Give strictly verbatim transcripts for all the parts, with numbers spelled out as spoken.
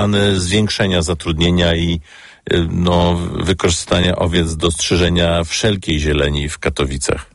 plany zwiększenia zatrudnienia i no, wykorzystania owiec do strzyżenia wszelkiej zieleni w Katowicach?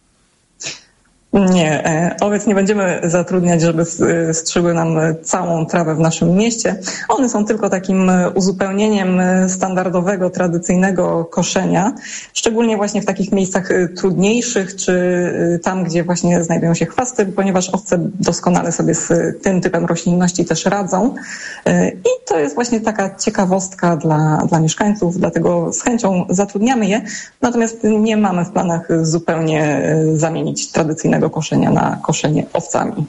Nie, owiec nie będziemy zatrudniać, żeby strzyły nam całą trawę w naszym mieście. One są tylko takim uzupełnieniem standardowego, tradycyjnego koszenia, szczególnie właśnie w takich miejscach trudniejszych, czy tam, gdzie właśnie znajdują się chwasty, ponieważ owce doskonale sobie z tym typem roślinności też radzą. I to jest właśnie taka ciekawostka dla, dla mieszkańców, dlatego z chęcią zatrudniamy je, natomiast nie mamy w planach zupełnie zamienić tradycyjnego koszenia na koszenie owcami.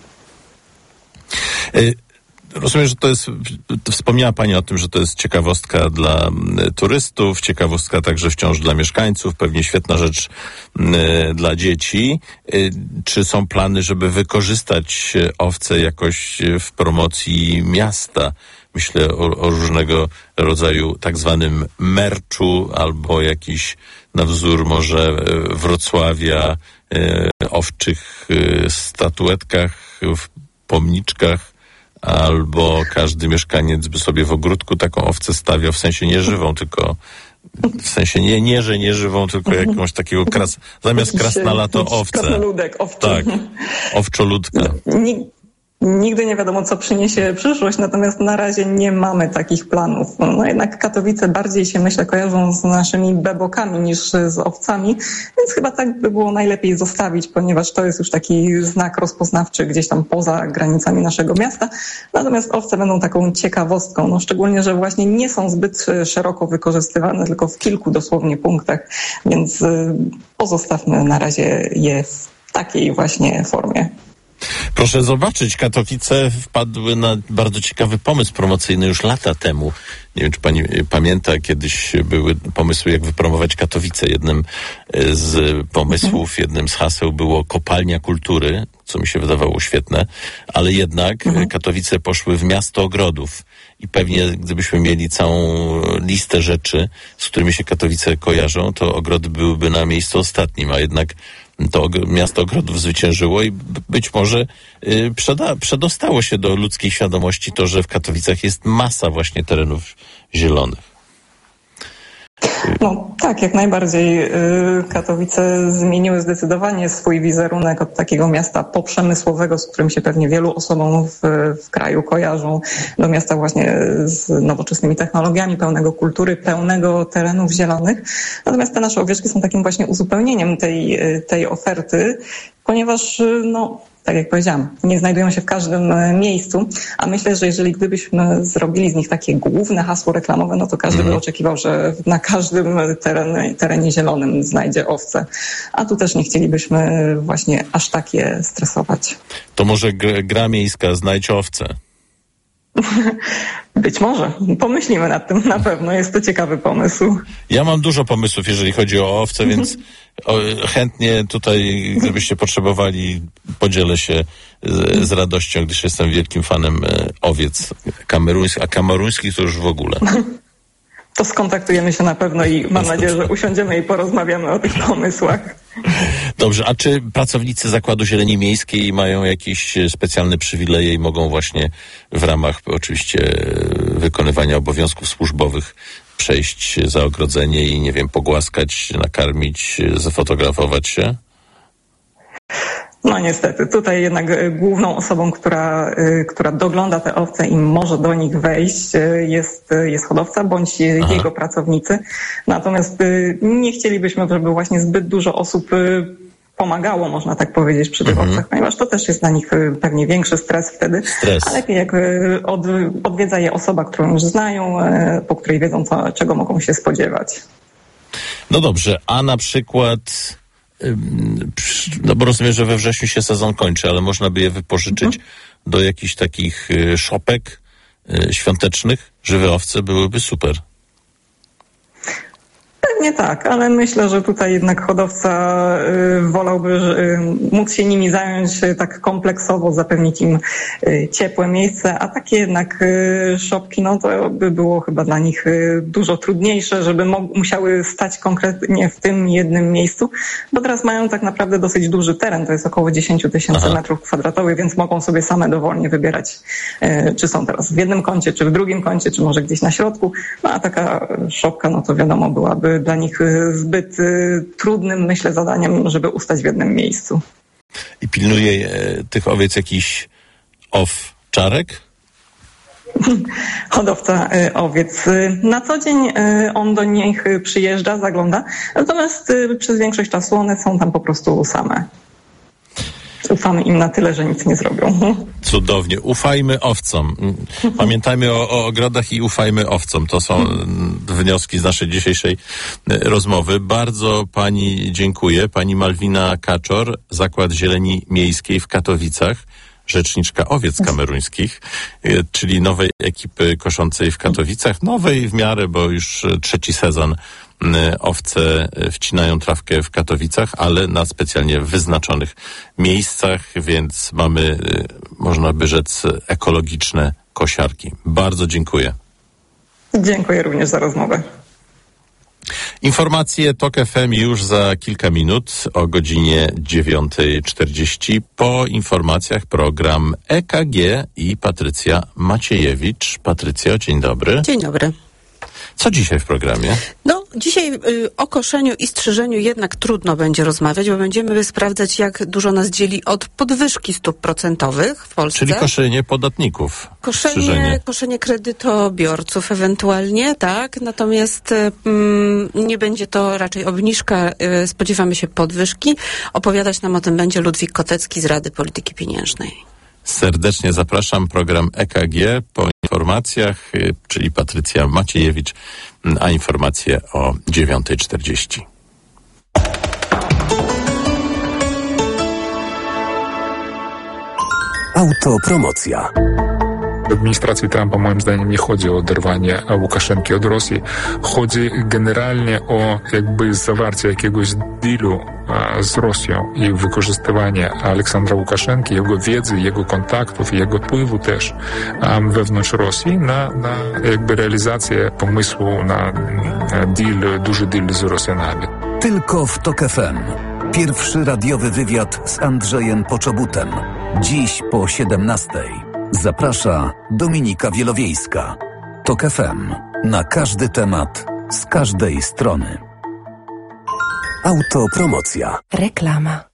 Rozumiem, że to jest, wspomniała Pani o tym, że to jest ciekawostka dla turystów, ciekawostka także wciąż dla mieszkańców, pewnie świetna rzecz dla dzieci. Czy są plany, żeby wykorzystać owce jakoś w promocji miasta? Myślę o, o różnego rodzaju tak zwanym merczu albo jakiś na wzór może Wrocławia, owczych statuetkach, w pomniczkach, albo każdy mieszkaniec by sobie w ogródku taką owcę stawiał, w sensie nie żywą, tylko w sensie nie, nie że nie żywą, tylko jakąś takiego kras, zamiast krasnala to owce. Krasnoludek, owczy. Tak, owczoludka. Nigdy nie wiadomo, co przyniesie przyszłość, natomiast na razie nie mamy takich planów. No jednak Katowice bardziej się, myślę, kojarzą z naszymi bebokami niż z owcami, więc chyba tak by było najlepiej zostawić, ponieważ to jest już taki znak rozpoznawczy gdzieś tam poza granicami naszego miasta. Natomiast owce będą taką ciekawostką, no szczególnie, że właśnie nie są zbyt szeroko wykorzystywane, tylko w kilku dosłownie punktach, więc pozostawmy na razie je w takiej właśnie formie. Proszę zobaczyć, Katowice wpadły na bardzo ciekawy pomysł promocyjny już lata temu. Nie wiem, czy pani pamięta, kiedyś były pomysły, jak wypromować Katowice. Jednym z pomysłów, jednym z haseł było kopalnia kultury, co mi się wydawało świetne, ale jednak mhm. Katowice poszły w miasto ogrodów. I pewnie gdybyśmy mieli całą listę rzeczy, z którymi się Katowice kojarzą, to ogrody byłyby na miejscu ostatnim, a jednak to miasto ogrodów zwyciężyło i być może y, przeda- przedostało się do ludzkiej świadomości to, że w Katowicach jest masa właśnie terenów zielonych. No tak, jak najbardziej. Katowice zmieniły zdecydowanie swój wizerunek od takiego miasta poprzemysłowego, z którym się pewnie wielu osobom w, w kraju kojarzą, do miasta właśnie z nowoczesnymi technologiami, pełnego kultury, pełnego terenów zielonych. Natomiast te nasze owieczki są takim właśnie uzupełnieniem tej, tej oferty, ponieważ no tak jak powiedziałam, nie znajdują się w każdym miejscu, a myślę, że jeżeli gdybyśmy zrobili z nich takie główne hasło reklamowe, no to każdy mm. by oczekiwał, że na każdym terenie, terenie zielonym znajdzie owce. A tu też nie chcielibyśmy właśnie aż tak je stresować. To może gra miejska Znajdź owce? Być może. Pomyślimy nad tym na pewno. Jest to ciekawy pomysł. Ja mam dużo pomysłów, jeżeli chodzi o owce, więc o, chętnie tutaj, gdybyście potrzebowali, podzielę się z, z radością, gdyż jestem wielkim fanem e, owiec kameruńskich, a kameruńskich to już w ogóle. To skontaktujemy się na pewno i mam nadzieję, że usiądziemy i porozmawiamy o tych pomysłach. Dobrze, a czy pracownicy Zakładu Zieleni Miejskiej mają jakieś specjalne przywileje i mogą właśnie w ramach oczywiście wykonywania obowiązków służbowych przejść za ogrodzenie i, nie wiem, pogłaskać, nakarmić, zafotografować się? No niestety, tutaj jednak główną osobą, która, która dogląda te owce i może do nich wejść, jest, jest hodowca bądź Aha. jego pracownicy. Natomiast nie chcielibyśmy, żeby właśnie zbyt dużo osób pomagało, można tak powiedzieć, przy tych mhm. owcach, ponieważ to też jest dla nich pewnie większy stres wtedy. Stres. A lepiej jak od, odwiedza je osoba, którą już znają, po której wiedzą, co, czego mogą się spodziewać. No dobrze, a na przykład... No bo rozumiem, że we wrześniu się sezon kończy, ale można by je wypożyczyć mhm. do jakichś takich szopek świątecznych. Żywe owce byłyby super. Pewnie tak, ale myślę, że tutaj jednak hodowca y, wolałby y, móc się nimi zająć y, tak kompleksowo, zapewnić im y, ciepłe miejsce, a takie jednak y, szopki, no to by było chyba dla nich y, dużo trudniejsze, żeby mo- musiały stać konkretnie w tym jednym miejscu, bo teraz mają tak naprawdę dosyć duży teren, to jest około dziesięć tysięcy metrów kwadratowych, więc mogą sobie same dowolnie wybierać, y, czy są teraz w jednym kącie, czy w drugim kącie, czy może gdzieś na środku, no a taka szopka, no to wiadomo, byłaby dla nich zbyt y, trudnym, myślę, zadaniem, żeby ustać w jednym miejscu. I pilnuje e, tych owiec jakiś owczarek? Hodowca y, owiec. Y, na co dzień y, on do nich przyjeżdża, zagląda, natomiast y, przez większość czasu one są tam po prostu same. Ufamy im na tyle, że nic nie zrobią. Cudownie. Ufajmy owcom. Pamiętajmy o, o ogrodach i ufajmy owcom. To są wnioski z naszej dzisiejszej rozmowy. Bardzo pani dziękuję. Pani Malwina Kaczor, Zakład Zieleni Miejskiej w Katowicach, rzeczniczka owiec kameruńskich, czyli nowej ekipy koszącej w Katowicach. Nowej w miarę, bo już trzeci sezon owce wcinają trawkę w Katowicach, ale na specjalnie wyznaczonych miejscach, więc mamy, można by rzec, ekologiczne kosiarki. Bardzo dziękuję. Dziękuję również za rozmowę. Informacje Tok F M już za kilka minut o godzinie dziewiąta czterdzieści. Po informacjach program E K G i Patrycja Maciejewicz. Patrycja, dzień dobry. Dzień dobry. Co dzisiaj w programie? No, dzisiaj y, o koszeniu i strzyżeniu jednak trudno będzie rozmawiać, bo będziemy sprawdzać, jak dużo nas dzieli od podwyżki stóp procentowych w Polsce. Czyli koszenie podatników. Koszenie, koszenie kredytobiorców ewentualnie, tak. Natomiast y, nie będzie to raczej obniżka, y, spodziewamy się podwyżki. Opowiadać nam o tym będzie Ludwik Kotecki z Rady Polityki Pieniężnej. Serdecznie zapraszam. Program E K G po informacjach, czyli Patrycja Maciejewicz, a informacje o dziewiąta czterdzieści. Autopromocja. W administracji Trumpa, moim zdaniem, nie chodzi o oderwanie Łukaszenki od Rosji. Chodzi generalnie o jakby zawarcie jakiegoś dealu z Rosją i wykorzystywanie Aleksandra Łukaszenki, jego wiedzy, jego kontaktów, jego wpływu też wewnątrz Rosji na, na jakby realizację pomysłu na deal, duży deal z Rosjanami. Tylko w Tok F M. Pierwszy radiowy wywiad z Andrzejem Poczobutem. Dziś po siedemnastej. Zaprasza Dominika Wielowiejska. Tok F M. Na każdy temat, z każdej strony. Autopromocja. Reklama.